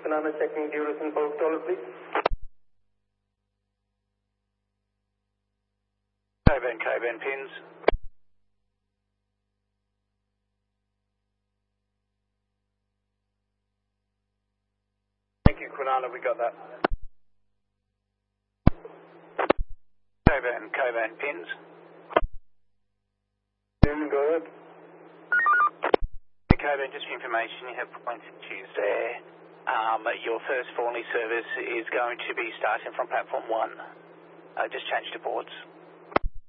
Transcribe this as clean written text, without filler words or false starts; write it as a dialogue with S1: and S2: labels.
S1: Banana checking duration for dollar, please.
S2: K-band pins.
S3: Thank you, Quinana, we got that.
S2: K-band pins.
S1: Go ahead.
S2: K-band, just for information, you have points to choose there. Your first Forley service is going to be starting from platform 1. Just change to boards.